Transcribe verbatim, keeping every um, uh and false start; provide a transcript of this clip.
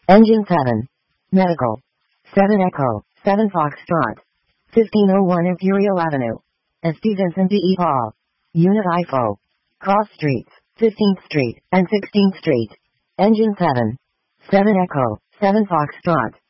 Engine seven. Medical. seven Echo, seven Foxtrot. fifteen oh one Imperial Avenue. Esti Vincent de Paul. Unit I F O. Cross Streets, fifteenth Street, and sixteenth Street. Engine seven. seven Echo, seven Foxtrot.